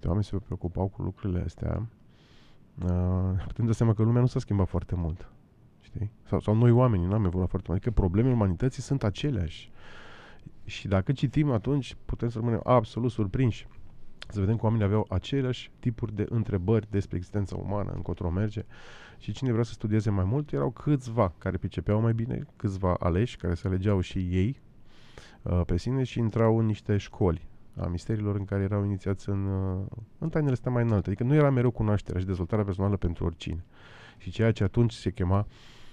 niște oameni se preocupau cu lucrurile astea, putem da seama că lumea nu s-a schimbat foarte mult. Știi? Sau noi oamenii nu am evoluat foarte mult. Adică problemele umanității sunt aceleași. Și dacă citim, atunci putem să rămânem absolut surprinși. Să vedem că oamenii aveau aceleași tipuri de întrebări despre existența umană, încotro merge. Și cine vrea să studieze mai mult, erau câțiva care pricepeau mai bine, câțiva aleși, care se alegeau și ei pe sine și intrau în niște școli a misterilor în care erau inițiați în tainele astea mai înalte. Adică nu era mereu cunoașterea și dezvoltarea personală pentru oricine. Și ceea ce atunci se chema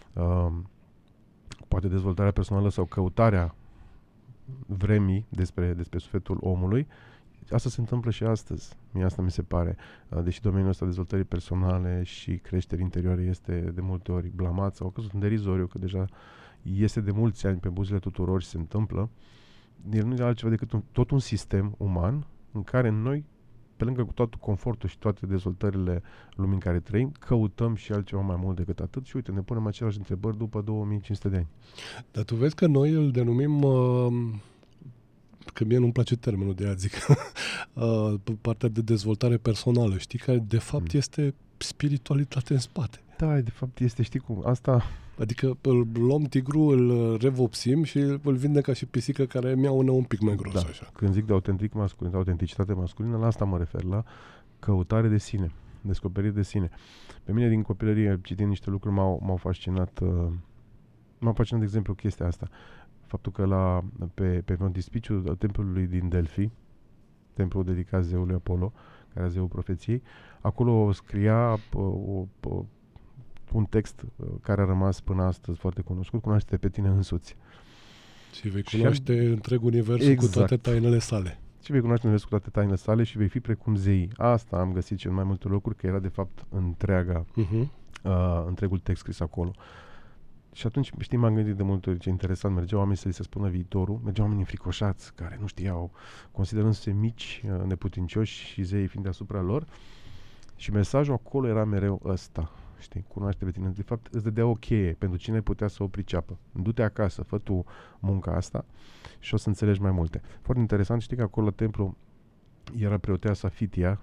poate dezvoltarea personală sau căutarea vremii despre sufletul omului, asta se întâmplă și astăzi. Mie asta mi se pare. Deși domeniul ăsta dezvoltării personale și creșterii interioare este de multe ori blamat sau căzut în derizoriu, că deja este de mulți ani pe buzele tuturor și se întâmplă, el nu e altceva decât tot un sistem uman în care noi, pe lângă cu tot confortul și toate dezvoltările lumii în care trăim, căutăm și altceva mai mult decât atât și uite, ne punem aceleași întrebări după 2500 de ani. Dar tu vezi că noi îl denumim, că mie nu-mi place termenul de aia zic, partea de dezvoltare personală, știi, care de fapt este spiritualitate în spate. Da, de fapt este, știi cum, asta... Adică îl luăm tigru, îl revopsim și îl vinde ca și pisică care miaună un pic mai gros, da. Așa. Când zic de autentic masculin, de autenticitate masculină, la asta mă refer, la căutare de sine, descoperire de sine. Pe mine din copilărie, citind niște lucruri, m-au fascinat, de exemplu, chestia asta. Faptul că pe frontispiciul templului din Delphi, templul dedicat zeului Apollo, care era zeul profeției, acolo scria un text care a rămas până astăzi foarte cunoscut: cunoaște-te pe tine însuți. Și vei cunoaște întreg universul cu toate tainele sale. Și vei cunoaște universul cu toate tainele sale și vei fi precum zeii. Asta am găsit cel mai multe locuri, că era de fapt întregul text scris acolo. Și atunci, știi, m-am gândit de multe ori ce interesant, mergeau oameni să li se spună viitorul, mergeau oameni înfricoșați, care nu știau, considerându-se mici, neputincioși și zeii fiind deasupra lor. Și mesajul acolo era mereu ăsta, știi, cunoaște pe tine. De fapt, îți dădea o cheie pentru cine putea să o priceapă. Du-te acasă, fă tu munca asta și o să înțelegi mai multe. Foarte interesant, știi că acolo la templu era preoteasa Fitia,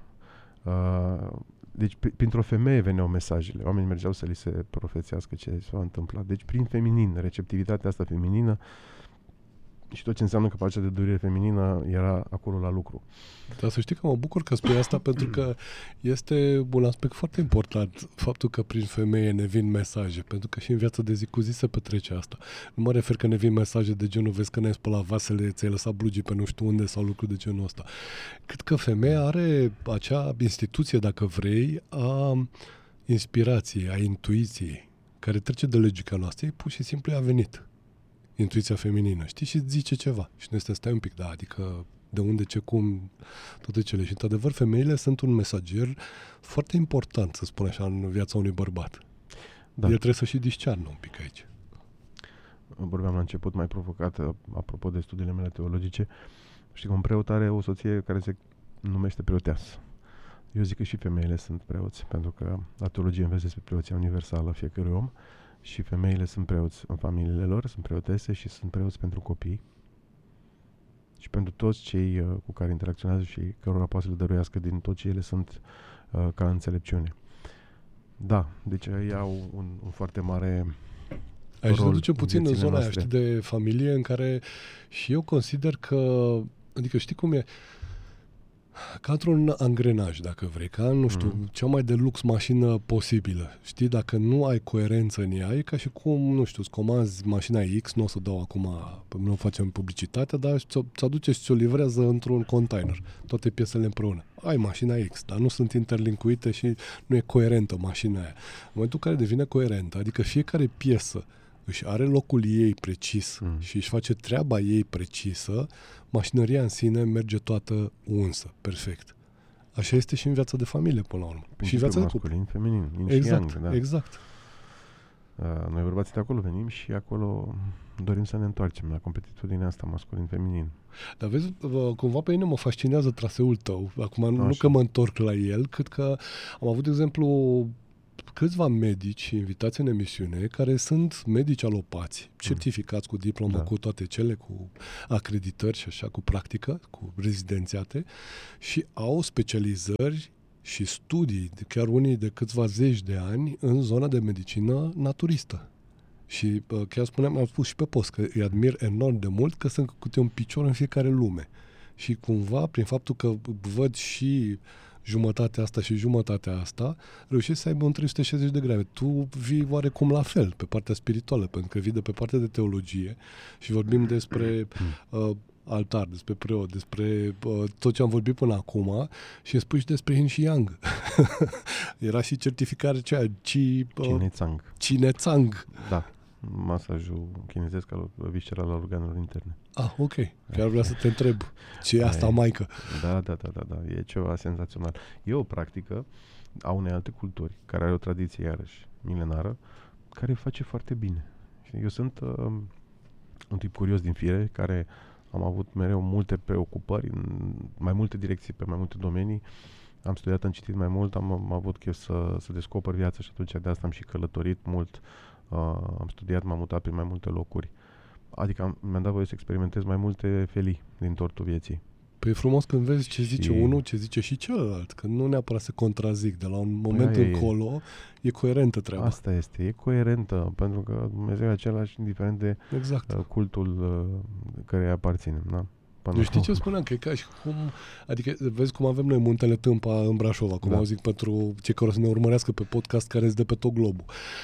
deci printr-o femeie veneau mesajele. Oamenii mergeau să li se profețească ce se va întâmpla. Deci prin feminin, receptivitatea asta feminină și tot ce înseamnă capacitatea de durere feminină era acolo la lucru. Dar să știi că mă bucur că spui asta pentru că este un aspect foarte important faptul că prin femeie ne vin mesaje, pentru că și în viața de zi cu zi se petrece asta. Nu mă refer că ne vin mesaje de genul vezi că ne-ai spălat vasele, ți-ai lăsat blugii pe nu știu unde sau lucruri de genul ăsta. Cât că femeia are acea instituție, dacă vrei, a inspirației, a intuiției, care trece de logica noastră, ei pur și simplu a venit. Intuiția feminină, știi? Și zice ceva. Și noi stai un pic, da, adică de unde, ce, cum, toate cele. Și într-adevăr, femeile sunt un mesager foarte important, să spun așa, în viața unui bărbat. Da. El trebuie să și discearnă un pic aici. Vorbeam la început mai provocată, apropo de studiile mele teologice. Știi că un preot are o soție care se numește preoteasă. Eu zic că și femeile sunt preoți, pentru că la teologie înveți despre preoția universală a fiecărui om. Și femeile sunt preoți în familiile lor, sunt preotese și sunt preoți pentru copii și pentru toți cei cu care interacționează și cărora poate să le dăruiască din tot ce ele sunt ca înțelepciune. Da, deci ei au un foarte mare aici rol. Se duce puțin în zona noastre. aia, știi, de familie în care și eu consider că, adică știi cum e, ca într-un angrenaj, dacă vrei, ca, nu știu, cea mai de lux mașină posibilă. Știi, dacă nu ai coerență în ea, e ca și cum, nu știu, îți comanzi mașina X, nu o să dau acum, nu facem publicitate, dar ți-o aduce și ți-o livrează într-un container, toate piesele împreună. Ai mașina X, dar nu sunt interlinkuite și nu e coerentă mașina aia. În momentul în care devine coerentă, adică fiecare piesă își are locul ei precis și își face treaba ei precisă, mașinăria în sine merge toată unsă, perfect. Așa este și în viața de familie, până la urmă. Și în viața masculin, feminin, exact, yang, da. Exact. Noi bărbații de acolo venim și acolo dorim să ne întoarcem la competitudinea asta masculin-feminin. Dar vezi, cumva pe mine mă fascinează traseul tău. Acum Așa. nu că mă întorc la el, cât că am avut, de exemplu, câțiva medici invitați în emisiune care sunt medici alopați, certificați cu diplomă, cu toate cele, cu acreditări și așa, cu practică, cu rezidențiate și au specializări și studii, chiar unii de câțiva zeci de ani, în zona de medicină naturistă. Și chiar am spus și pe post că îi admir enorm de mult că sunt câte un picior în fiecare lume. Și cumva, prin faptul că văd și jumătatea asta și jumătatea asta, reușești să aibă un 360 de grade. Tu vii oarecum la fel pe partea spirituală, pentru că vii de pe partea de teologie și vorbim despre altar, despre preot, despre tot ce am vorbit până acum și îmi spui și despre Yin și Yang. Era și certificarea aceea, Qinetsang. Da, masajul chinezesc al visceral al organelor interne. Ah, ok. Chiar vreau să te întreb. Ce e asta, maică? Da. E ceva senzațional. E o practică a unei alte culturi, care are o tradiție, iarăși, milenară, care face foarte bine. Eu sunt un tip curios din fire, care am avut mereu multe preocupări în mai multe direcții, pe mai multe domenii. Am studiat, am citit mai mult, am avut chef să descoper viața și atunci de asta am și călătorit mult. Am studiat, m-am mutat prin mai multe locuri. Adică mi-am dat voie să experimentez mai multe felii din tortul vieții. Păi e frumos când vezi ce zice unul, ce zice și celălalt. Că nu neapărat se contrazic. De la un moment încolo e coerentă treaba. Asta este, e coerentă. Pentru că Dumnezeu e același indiferent de cultul căreia aparținem. Da? Eu știi ce spuneam? Că e ca și cum... Adică vezi cum avem noi Muntele Tâmpa în Brașov, acum au zic pentru cei care o să ne urmărească pe podcast care sunt de pe tot globul.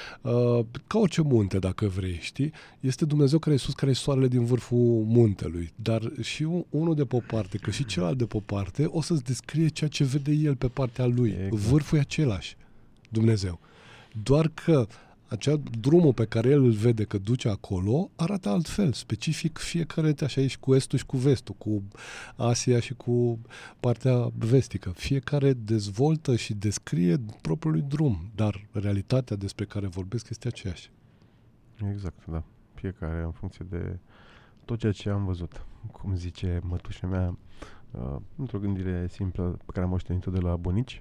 Ca orice munte, dacă vrei, știi? Este Dumnezeu care e sus, care e soarele din vârful muntelui. Dar și unul de pe o parte, că și celălalt de pe o parte, o să-ți descrie ceea ce vede el pe partea lui. Exact. Vârful e același, Dumnezeu. Doar că drumul pe care el îl vede că duce acolo arată altfel, specific fiecare, așa e și cu estul și cu vestul, cu Asia și cu partea vestică. Fiecare dezvoltă și descrie propriul drum, dar realitatea despre care vorbesc este aceeași. Exact, da. Fiecare în funcție de tot ceea ce am văzut. Cum zice mătușa mea, într-o gândire simplă pe care am moștenit-o de la bunici,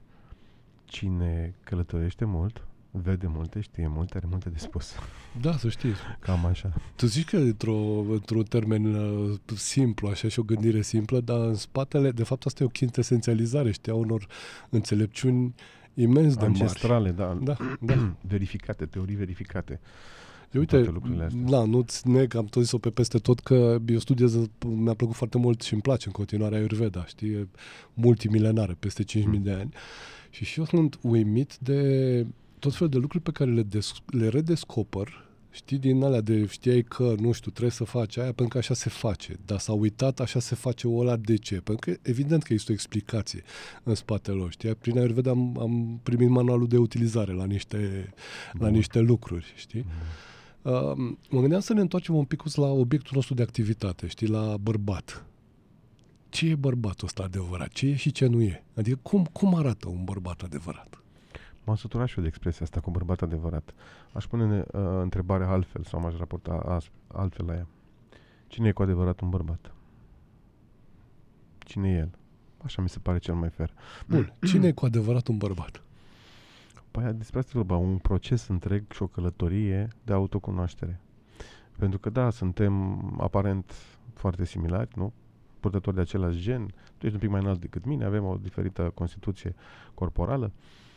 cine călătorește mult, vede multe, știe multe, are multe de spus. Da, să știi. Cam așa. Tu zici că într-un termen simplu, așa, și o gândire simplă, dar în spatele, de fapt, asta e o chintesențializare, știi, a unor înțelepciuni imens de ancestrale, mari. Da. Verificate, teorii verificate. Uite, nu-ți neg, am tot zis-o pe peste tot, că eu studiez, mi-a plăcut foarte mult și îmi place în continuare Ayurveda, știi, e multimilenară, peste 5.000 de ani. Și eu sunt uimit de tot felul de lucruri pe care le redescoper, știi, din alea de știai că, nu știu, trebuie să faci aia pentru că așa se face, dar s-a uitat, așa se face ăla, de ce? Pentru că evident că este o explicație în spatele lor, știi? Prin Ayurveda am primit manualul de utilizare la niște lucruri, știi? Mă gândeam să ne întoarcem un pic la obiectul nostru de activitate, știi, la bărbat. Ce e bărbatul ăsta adevărat? Ce e și ce nu e? Adică cum arată un bărbat adevărat? M-am săturat și eu de expresia asta cu bărbat adevărat. Aș pune întrebarea altfel sau m-aș raporta altfel la ea. Cine e cu adevărat un bărbat? Cine e el? Așa mi se pare cel mai fair. Bun. Cine e cu adevărat un bărbat? Păi despre asta vorba, un proces întreg și o călătorie de autocunoaștere. Pentru că da, suntem aparent foarte similari, nu? Purtători de același gen. Tu ești un pic mai înalt decât mine, avem o diferită constituție corporală.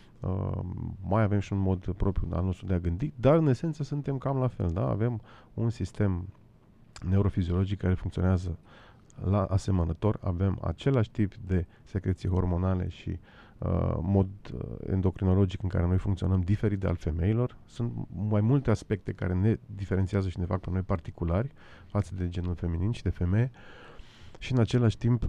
Mai avem și un mod propriu al nostru de a gândi, dar în esență suntem cam la fel, da? Avem un sistem neurofiziologic care funcționează la asemănător, avem același tip de secreții hormonale și mod endocrinologic în care noi funcționăm diferit de al femeilor. Sunt mai multe aspecte care ne diferențiază și ne fac pe noi particulari față de genul feminin și de femeie și în același timp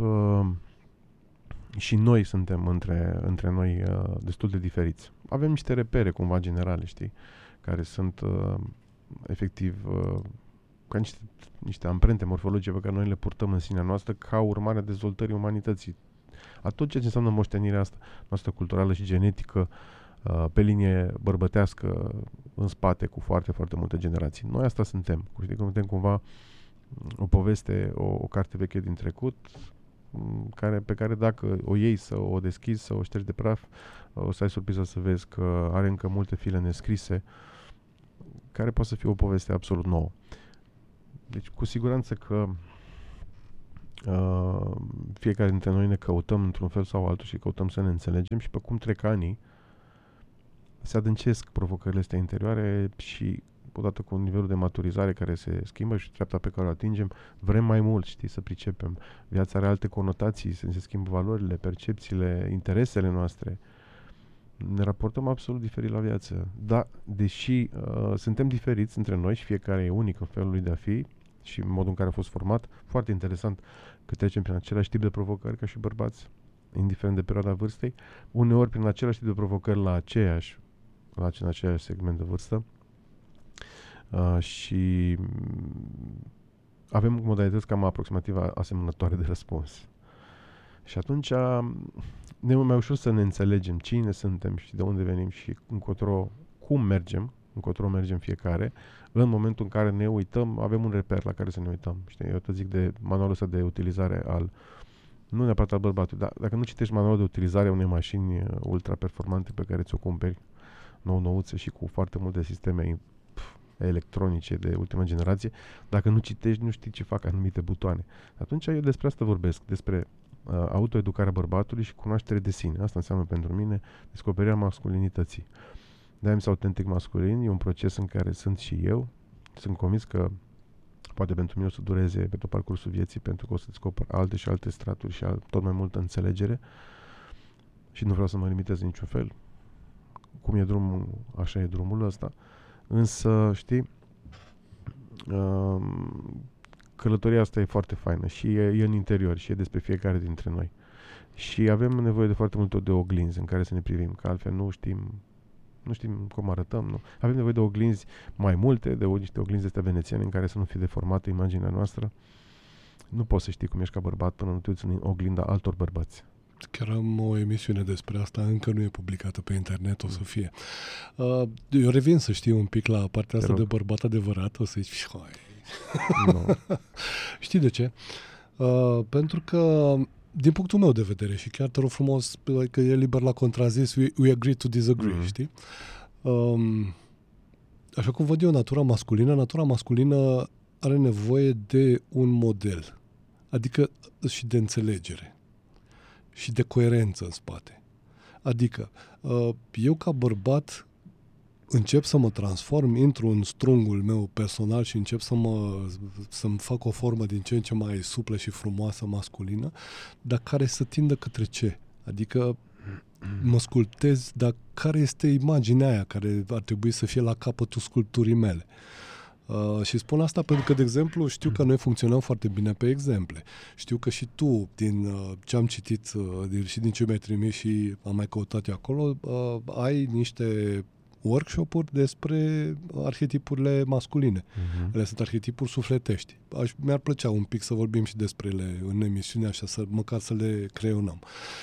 și noi suntem între noi destul de diferiți. Avem niște repere cumva generale, știi, care sunt efectiv ca niște amprente morfologice pe care noi le purtăm în sinea noastră ca urmare a dezvoltării umanității. A tot ceea ce înseamnă moștenirea asta noastră culturală și genetică pe linie bărbătească în spate cu foarte, foarte multe generații. Noi asta suntem. Știi, suntem cumva o poveste, o carte veche din trecut, pe care dacă o iei să o deschizi, să o ștergi de praf, o să ai surpriză să vezi că are încă multe file nescrise, care poate să fie o poveste absolut nouă. Deci, cu siguranță că fiecare dintre noi ne căutăm într-un fel sau altul și căutăm să ne înțelegem și pe cum trec anii, se adâncesc provocările astea interioare și odată cu nivelul de maturizare care se schimbă și treapta pe care o atingem, vrem mai mult, știi, să pricepem. Viața are alte conotații, se schimbă valorile, percepțiile, interesele noastre. Ne raportăm absolut diferit la viață. Da, deși suntem diferiți între noi și fiecare e unic în felul lui de a fi și în modul în care a fost format, foarte interesant că trecem prin același tip de provocări ca și bărbați, indiferent de perioada vârstei, uneori prin același tip de provocări în același segment de vârstă. Și avem modalități cam aproximativ asemănătoare de răspuns. Și atunci ne e mai ușor să ne înțelegem cine suntem și de unde venim și cum mergem, încotro mergem fiecare. În momentul în care ne uităm, avem un reper la care să ne uităm. Știi? Eu te zic de manualul ăsta de utilizare nu neapărat al bărbatului, dar dacă nu citești manualul de utilizare a unei mașini ultra performante pe care ți-o cumperi, nouță și cu foarte multe sisteme electronice de ultima generație, dacă nu citești, nu știi ce fac anumite butoane. Atunci eu despre asta vorbesc, despre autoeducarea bărbatului și cunoaștere de sine. Asta înseamnă pentru mine descoperirea masculinității. De-aia autentic masculin e un proces în care sunt și eu. Sunt convins că poate pentru mine o să dureze pe tot parcursul vieții, pentru că o să descoper alte și alte straturi și tot mai multă înțelegere și nu vreau să mă limitez în niciun fel. Cum e drumul, așa e drumul ăsta. Însă, știi, călătoria asta e foarte faină și e în interior și e despre fiecare dintre noi. Și avem nevoie de foarte multe de oglinzi în care să ne privim, că altfel nu știm cum arătăm. Nu? Avem nevoie de oglinzi mai multe, de niște oglinzi astea venețiene în care să nu fie deformată imaginea noastră. Nu poți să știi cum ești ca bărbat până nu te uiți în oglinda altor bărbați. Chiar am o emisiune despre asta, încă nu e publicată pe internet, o să fie. Eu revin să știu un pic la partea asta de bărbat adevărat, o să zici, no. Știi de ce? Pentru că, din punctul meu de vedere, și chiar te rog frumos, că e liber la contrazis, we agree to disagree, știi? Așa cum văd eu natura masculină are nevoie de un model, adică și de înțelegere și de coerență în spate. Adică, eu ca bărbat încep să mă transform, intru în strungul meu personal și încep să-mi fac o formă din ce în ce mai suplă și frumoasă, masculină, dar care să tindă către ce? Adică mă sculptez, dar care este imaginea aia care ar trebui să fie la capătul sculpturii mele? Și spun asta pentru că, de exemplu, știu că noi funcționăm foarte bine pe exemple. Știu că și tu, din ce am citit și din ce mi-ai trimis și am mai căutat eu acolo, ai niște workshop-uri despre arhetipurile masculine. Ele sunt arhetipuri sufletești. Mi-ar plăcea un pic să vorbim și despre ele în emisiune, așa, măcar să le creionăm.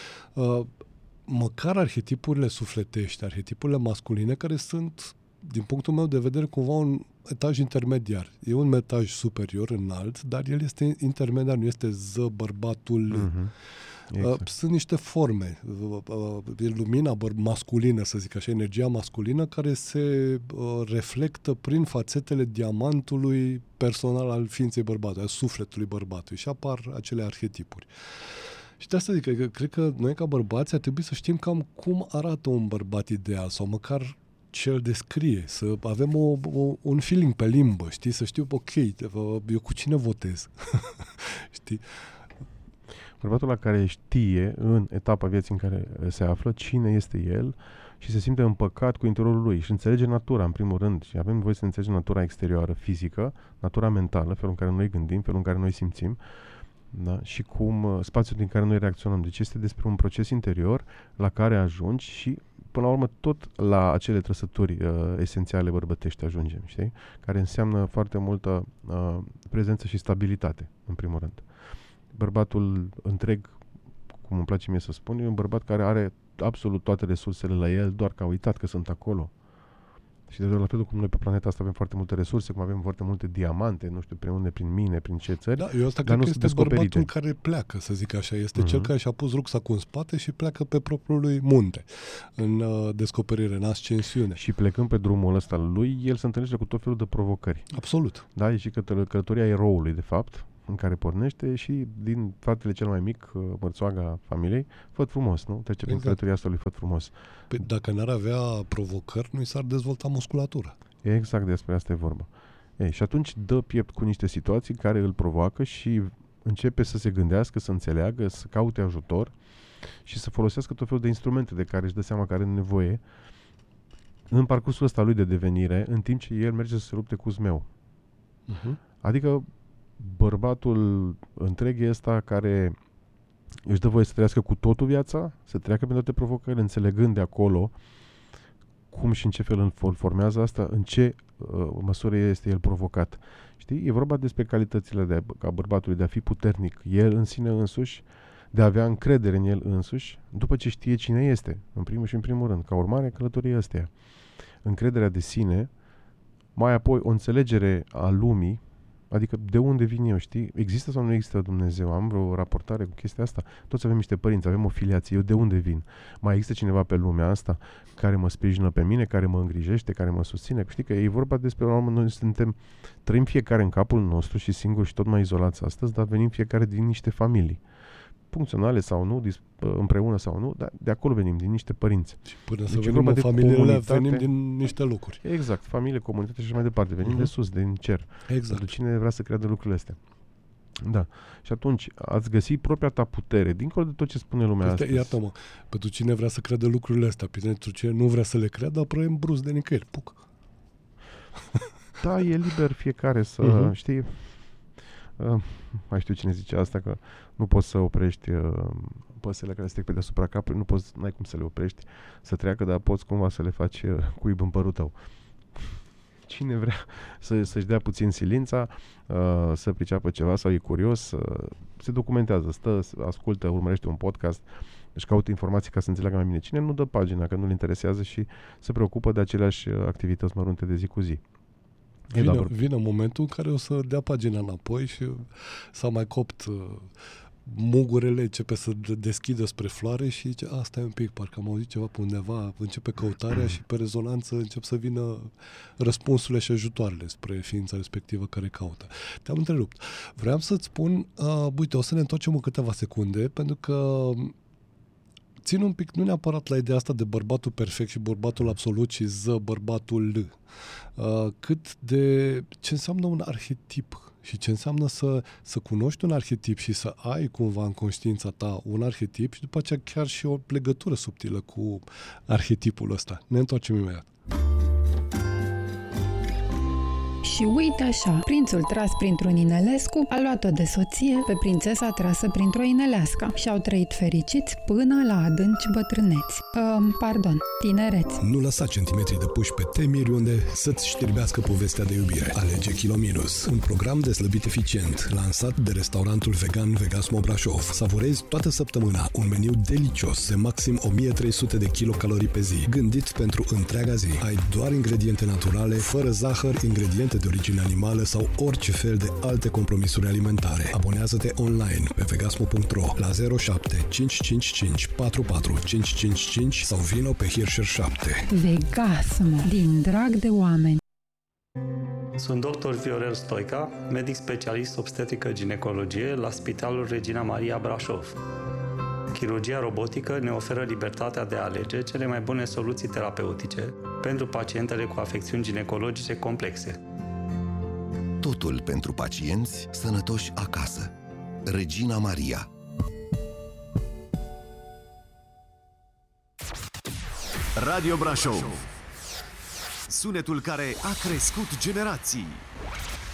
Măcar arhetipurile sufletești, arhetipurile masculine, care sunt, din punctul meu de vedere, cumva un etaj intermediar. E un etaj superior, înalt, dar el este intermediar, nu este bărbatul. Exact. Sunt niște forme. Lumina masculină, să zic așa, energia masculină, care se reflectă prin fațetele diamantului personal al ființei bărbatului, al sufletului bărbatului, și apar acele arhetipuri. Și de asta zic că cred că noi ca bărbați ar trebui să știm cam cum arată un bărbat ideal sau măcar ce îl descrie, să avem un feeling pe limbă, știi, să știu, ok, eu cu cine votez, știi? Bărbatul la care știe în etapa vieții în care se află cine este el și se simte împăcat cu interiorul lui și înțelege natura, în primul rând, și avem nevoie să înțelegem natura exterioară, fizică, natura mentală, felul în care noi gândim, felul în care noi simțim, da? Și cum spațiul din care noi reacționăm. Deci este despre un proces interior la care ajungi și până la urmă tot la acele trăsături esențiale bărbătești ajungem, știi? Care înseamnă foarte multă prezență și stabilitate, în primul rând. Bărbatul întreg, cum îmi place mie să spun, e un bărbat care are absolut toate resursele la el, doar că a uitat că sunt acolo. Și de la fel cum noi pe planeta asta avem foarte multe resurse, cum avem foarte multe diamante, nu știu, prin mine, prin ce țări. Da, eu asta cred că este bărbatul care pleacă, să zic așa. Este cel care și-a pus rucsacul în spate și pleacă pe propriul lui munte, în descoperire, în ascensiune. Și plecând pe drumul ăsta lui, el se întâlnește cu tot felul de provocări. Absolut. Da, e și călătoria eroului, de fapt, în care pornește și din fratele cel mai mic, mărțoaga familiei, Făt Frumos, nu? Trece prin călătoria asta lui Făt Frumos. Păi dacă n-ar avea provocări, nu i s-ar dezvolta musculatura. Exact despre asta e vorba. Și atunci dă piept cu niște situații care îl provoacă și începe să se gândească, să înțeleagă, să caute ajutor și să folosească tot felul de instrumente de care își dă seama că are nevoie în parcursul ăsta lui de devenire, în timp ce el merge să se lupte cu zmeu. Adică bărbatul întreg e ăsta care își dă voie să trăiască cu totul viața, să treacă prin toate provocările, înțelegând de acolo cum și în ce fel îl formează asta, în ce măsură este el provocat. Știi? E vorba despre calitățile ca bărbatului de a fi puternic, el în sine însuși, de a avea încredere în el însuși, după ce știe cine este, în primul și în primul rând, ca urmare călătoriei astea. Încrederea de sine, mai apoi o înțelegere a lumii, adică de unde vin eu, știi? Există sau nu există Dumnezeu? Am vreo raportare cu chestia asta? Toți avem niște părinți, avem o filiație. Eu de unde vin? Mai există cineva pe lumea asta care mă sprijină pe mine, care mă îngrijește, care mă susține? Știi că e vorba despre, noi trăim fiecare în capul nostru și singur și tot mai izolați astăzi, dar venim fiecare din niște familii. Funcționale sau nu, împreună sau nu, dar de acolo venim, din niște părinți. Și până să venim în familiile, venim din niște lucruri. Exact, familie, comunitate și așa mai departe. Venim de sus, din cer. Exact. Pentru cine vrea să creadă lucrurile astea. Da. Și atunci ați găsit propria ta putere, dincolo de tot ce spune lumea astăzi. Iată-mă, pentru cine vrea să creadă lucrurile astea, pentru cine nu vrea să le creadă, apoi în brusc de nicăieri. Puc. Da, e liber fiecare să, știi, mai știu cine zice asta, că nu poți să oprești păsele care se trec pe deasupra capului, n-ai cum să le oprești să treacă, dar poți cumva să le faci cuib în părul tău. Cine vrea să-și dea puțin silința, să priceapă ceva sau e curios, se documentează, stă, ascultă, urmărește un podcast, își caută informații ca să înțeleagă mai bine. Cine nu dă pagina, că nu-l interesează și se preocupă de aceleași activități mărunte de zi cu zi. Vine momentul în care o să dea pagina înapoi și s-a mai copt mugurele, începe să deschidă spre floare și zice, stai un pic, parcă am auzit ceva pe undeva, începe căutarea și pe rezonanță încep să vină răspunsurile și ajutoarele spre ființa respectivă care caută. Te-am întrerupt. Vreau să-ți spun, uite, o să ne întoarcem în câteva secunde, pentru că țin un pic, nu neapărat la ideea asta de bărbatul perfect și bărbatul absolut și bărbatul cât de ce înseamnă un arhetip și ce înseamnă să cunoști un arhetip și să ai cumva în conștiința ta un arhetip și după aceea chiar și o legătură subtilă cu arhetipul ăsta. Ne întoarcem imediat. Și uite așa, prințul tras printr-un inelescu a luat-o de soție pe prințesa trasă printr-o inelească și au trăit fericiți până la adânci bătrâneți. Tinereți. Nu lăsa centimetri de puși pe temiri unde să-ți știrbească povestea de iubire. Alege Kilominus, un program de slăbit eficient, lansat de restaurantul vegan Vegasmo Brașov. Savurezi toată săptămâna un meniu delicios de maxim 1300 de kilocalorii pe zi, gândit pentru întreaga zi. Ai doar ingrediente naturale, fără zahăr, ingrediente de origine animală sau orice fel de alte compromisuri alimentare. Abonează-te online pe vegasmo.ro la 07 555 44 555 sau vino pe Hirscher 7. Vegasmo, din drag de oameni. Sunt dr. Viorel Stoica, medic specialist obstetrică-ginecologie la Spitalul Regina Maria Brașov. Chirurgia robotică ne oferă libertatea de a alege cele mai bune soluții terapeutice pentru pacientele cu afecțiuni ginecologice complexe. Totul pentru pacienți sănătoși acasă. Regina Maria. Radio Brașov. Sunetul care a crescut generații.